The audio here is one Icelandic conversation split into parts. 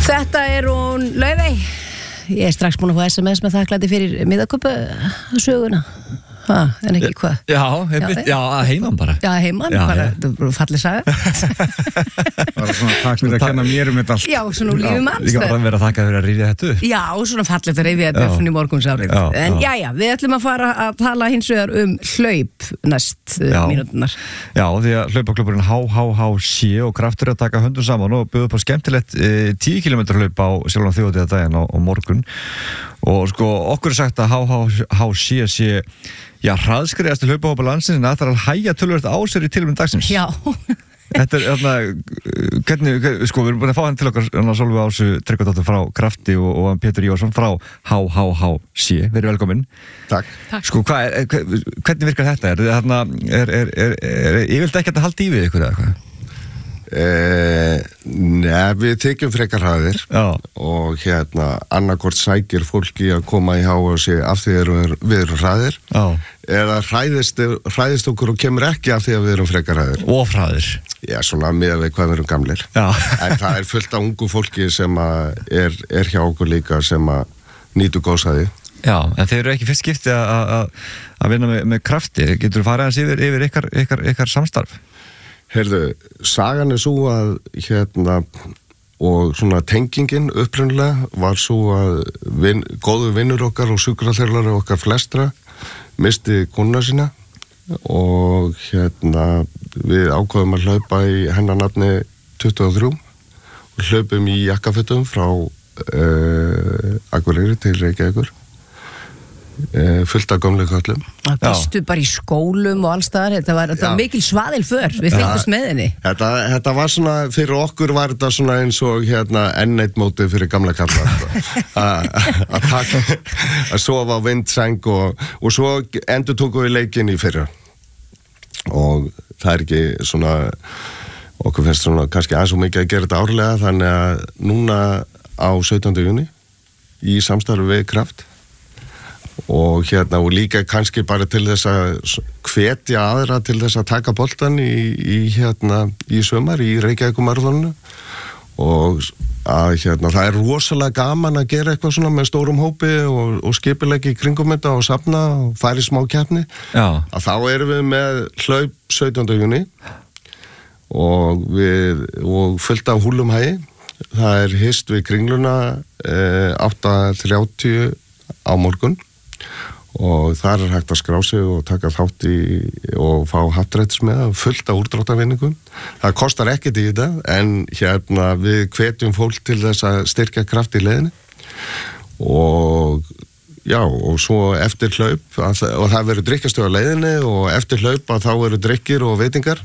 Þetta hún Laufey. Ég strax búin að fá SMS með þakklæti fyrir miðaköpu söguna. En ekki hvað? Já, heiman bara. Já, heiman, bara fallið saga. Bara svona takk fyrir að kenna mér þetta allt. Já, svona lífið manns. Ég var að vera að þakka fyrir að rifja þetta upp. Já, svona fallið að rifja þetta upp svona í morgunsárið. En já, við ætlum að fara að tala hins vegar hlaup næst mínúturnar. Já, því að hlaupaklubburinn HHHC og Kraftur að taka höndum saman og bjóða upp á skemmtilegt 10 km hlaup á sjálfan þjóðhátíðardaginn á morgun. Og sko, okkur sagt að HHHC sé hraðskreiðasti hlaupahópur landsins en það þarf að hægja töluvert á sér í tilefni dagsins. Já. Þetta hvernig, sko, við erum búin að fá hann til okkar Sólveig Ásu Tryggvadóttir frá Krafti og Pétur Ívarsson frá HHHC. Verið velkomin. Takk. Sko, hvernig virkar þetta? Er yfirleitt ekki að halda í við ykkur eða hvað? Nei, við tekjum frekar hraðir og annarkvort sækir fólki að koma í HHC af því að við erum hraðir eða hræðist okkur og kemur ekki af því að við erum frekar hraðir. Og hraðir. Já, svona miðað við hvað við erum gamlir. En það er fullt af ungu fólki sem er hjá okkur líka sem að nýtu góðsæði. Já, en þeir eru ekki fyrst skipti að vinna með Krafti. Getur þú farið aðeins yfir ykkar samstarf? Heyrðu, sagan er svo að og svona tengingin upprunalega var svo að góðu vinnur okkar og sjúkraþjálfari okkar flestra misti konuna sína og við ákváðum að hlaupa í hennar nafni 23 og hlaupum í jakkafötum frá Akureyri til Reykjavíkur. Fullt af gömlu köllum. Það býstu bara í skólum og allstaðar. Þetta var mikil svaðil för. Við fylgdust með henni. Þetta var svona, fyrir okkur var þetta svona eins og enn eitt mótið fyrir gamla kallar. Að sofa á vindseng og svo endur tókum við leikinn í fyrra. Og það er ekki svona, okkur finnst svona kannski aðeins og mikið að gera þetta árlega, þannig að núna á 17. júní í samstarfi við Kraft og líka kannski bara til þess að hvetja aðra til þess að taka boltan í sumar í Reykjavíkurmaraþoninu og að það er rosalega gaman að gera eitthvað svona með stórum hópi og skipuleggi í kringum þetta og safna og fara í smá keppni. Að þá erum við með hlaup 17. júní og fullt af húlumhægi. Það er hist við Kringluna 8:30 á morgun og þar er hægt að skrá sig og taka þátt í og fá happdrættis með fullt af úrdráttarvinningum. Það kostar ekkert í þetta en við hvetjum fólk til þess að styrkja kraft í leiðinni og svo eftir hlaup og það verður drykkjastöð á leiðinni og eftir hlaup að þá verður drykkir og veitingar.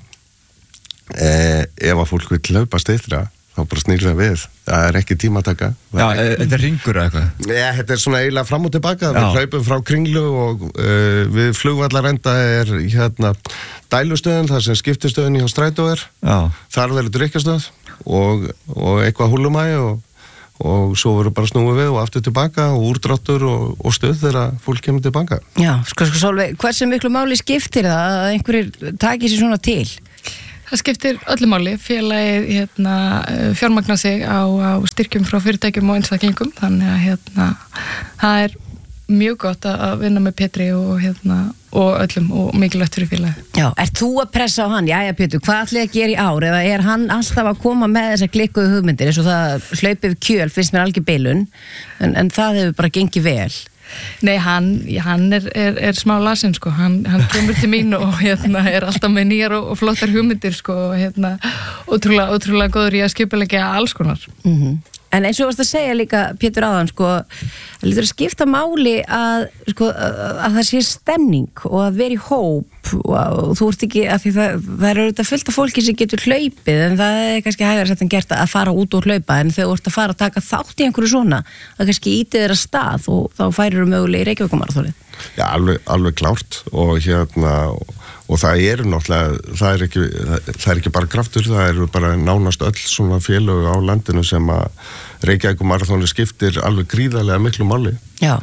Ef að fólk vil hlaupa styttra þá bara snýrða við. Það er ekki tímataka. Já, þetta er ringur eða eitthvað? Nei, þetta er svona eiginlega fram og tilbaka. Við hlaupum frá Kringlu og við flugvallarenda er dælustöðin, þar sem skiptistöðin hjá Strætó er. Þar verður drykkjastöð og eitthvað húlumægi og svo verður bara snúið við og aftur tilbaka og úrdráttur og stöð þegar fólk kemur tilbaka. Já, sko Sólveig, hversu miklu máli skiptir það að einhverjir taki sér svona til? Það skiptir öllu máli. Félagið fjármagnar sig á styrkjum frá fyrirtækjum og einstaklingum, þannig að það er mjög gott að vinna með Pétri og öllum og mikilvægt fyrir félagið. Já, ert þú að pressa á hann? Jæja Pétur, hvað ætli að gera í ár? Eða er hann alltaf að koma með þessar klikkuðu hugmyndir eins og það hlaupið kjöl finnst mér algjör bilun en það hefur bara gengið vel? Nei, hann er smá lasinn, sko. Hann kemur til mín og er alltaf með nýjar og flottar hugmyndir, sko, ótrúlega góður í að skipuleggja alls konar. En eins og varst að segja líka, Pétur áðan, sko, það lítur að skipta máli að það sé stemning og að vera í hóp og þú ert ekki, af því það eru þetta fullt af fólki sem getur hlaupið en það er kannski hægara sett en gert að fara út og hlaupa en þegar þú ert að fara að taka þátt í einhverju svona, það kannski ítið þeirra stað og þá færir þú mögulega í Reykjavíkurmaraþonið. Já, alveg klárt og það eru náttúrulega, það er ekki bara Kraftur, það eru bara nánast öll svona félög á landinu sem að Reykjavíkurmaraþonið skiptir alveg gríðarlega miklu máli. Já.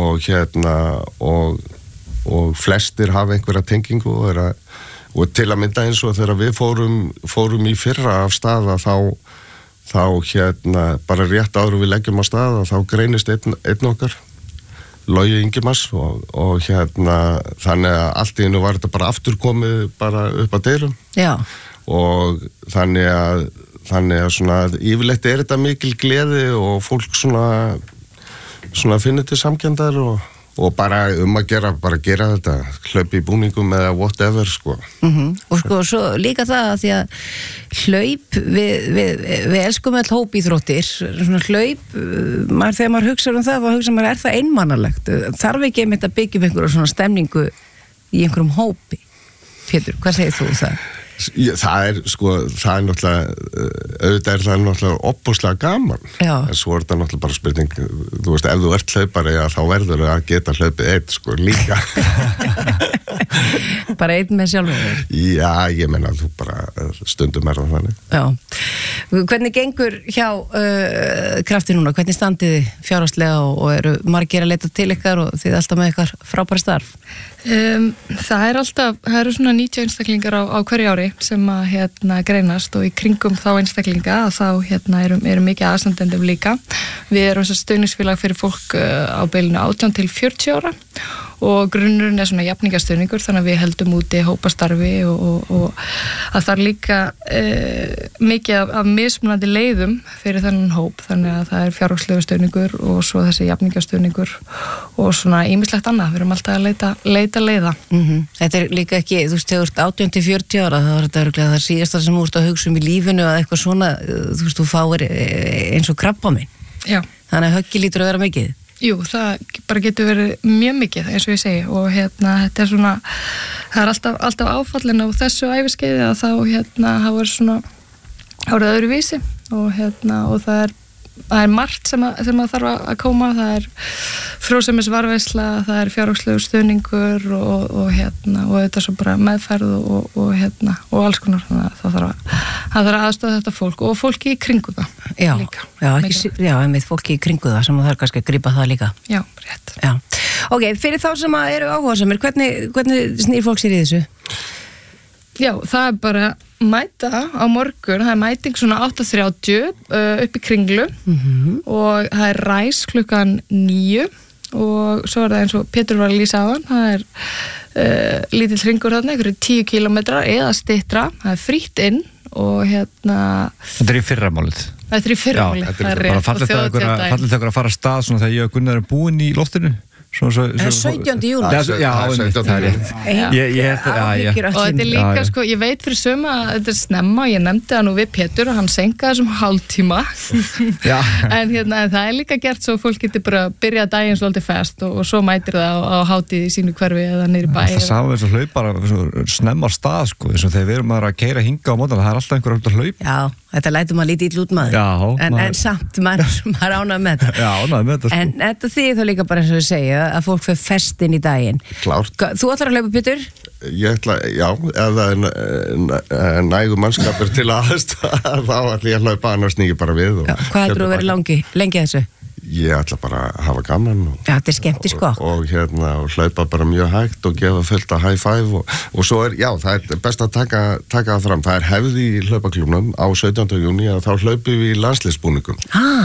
Og flestir hafa einhverja tengingu og til að mynda eins og þegar við fórum í fyrra af stað að þá bara rétt áður við leggjum á stað og þá greinist einn okkar Logi Ingimars og þannig að allt í einu var þetta bara aftur komið bara upp að dyrum. Já. Og þannig að svona yfirleitt þetta mikil gleði og fólk svona finnur til samkenndar og bara að gera þetta, hlaup í búningum eða whatever, sko. Og sko, svo líka það að því að hlaup, við elskum all hópíþróttir, svona hlaup, þegar maður hugsa það, þá hugsa maður, það einmannalegt? Þarf ekki einmitt að byggja einhverja svona stemningu í einhverjum hópi? Pétur, hvað segir þú það? Það er náttúrulega auðvitað er það náttúrulega opbúslega gaman. Já. En svo er þetta náttúrulega bara spurning, þú veist, ef þú ert hlaupari þá verður að geta hlaupið einn, sko, líka. Bara einn með sjálfur? Já, ég menna að þú bara stundum það þannig. Já. Hvernig gengur hjá krafti núna? Hvernig standið þið fjárhagslega og eru margir að leita til ykkar og þið alltaf með ykkar frábæra starf? Það eru svona 90 einstaklingar á hverju ári sem að greinast og í kringum þá einstaklinga þá eru mikið aðstandendum líka. Við erum stuðningsfélag fyrir fólk á bilinu 18 til 40 ára og grunnurinn er svona jafningastuðningur þannig að við heldum úti hópastarfi og að það er líka mikið af mismunandi leiðum fyrir þennan hóp þannig að það er fjárhagslegu stuðningur og svo þessi jafningastuðningur og svona ýmislegt annað, við erum alltaf að leita leiða. Þetta er líka ekki, þú veist, þegar þú ert 18 til 40 ára þá er þetta örugglega það síðasta sem þú ert að hugsa í lífinu eða eitthvað svona, þú veist, þú fáir eins og krabbamein. Já. Þannig að höggi lítur að vera mikið. Jú, það bara getur verið mjög mikið eins og ég segi og þetta er svona það er alltaf áfallin á þessu æviskeiði að þá er svona árið öðruvísi og það er margt sem að þarf að koma, það er frjósemis varðveisla, það er fjárhagslegur stuðningur og þetta er svo bara meðferð og alls konar, þannig að það þarf að aðstoða þetta fólk og fólki í kringu það líka. Já, einmitt fólki í kringu það sem það er kannski að grípa það líka. Já, rétt. Já. Ok, fyrir þá sem eru áhugasamir, hvernig snýr fólk sér í þessu? Já, það er bara mæta á morgun, það er mæting svona 8:30 upp í Kringlu og það er ræs klukkan 9 og svo er það eins og Pétur var að lýsa á hann, það er lítill hringur þarna, einhverju 10 kilometrar eða styttra, það er frítt inn og Þetta er í fyrramálið. Þetta er í fyrramálið, það er rétt. Fallið þau að fara að stað svona þegar ég og Gunnar er búin í loftinu. 17. júni. Já, það er rétt. Og þetta er líka, sko, ég veit fyrir suma að þetta er snemma, ég nefndi það nú við Pétur og hann senkaði þessum hálftíma en það er líka gert svo fólk getur bara byrjað daginn svolítið fast og svo mætir það á hátíð í sínu hverfi eða niður í bæ. Það sáum við svo hlaupar snemma á stað, sko, þess að þegar við erum að keyra hinga á mótan, það er alltaf einhver að hlaupa. Já, þetta lætur maður lítið út maður. En samt maður ánægð með þetta. Já, ánægð með þetta. En þetta þýðir þá líka bara eins og ég segja að fólk fer festin í daginn. Klárt. Þú ætlar að hlaupa, Pétur? Ég ætla, já, ef það er nægur mannskapur til aðstoða þá ætla ég að hlaupa, annars sník ég bara við. Hvað ætlar að vera lengi þessu? Ég ætla bara að hafa gaman þetta er skemmti sko og hlaupa bara mjög hægt og gefa fullt að high five og svo er, já, það er best að taka það fram, það er hefði í hlaupaklúbnum á 17. júní að þá hlaupum við í landsliðsbúningum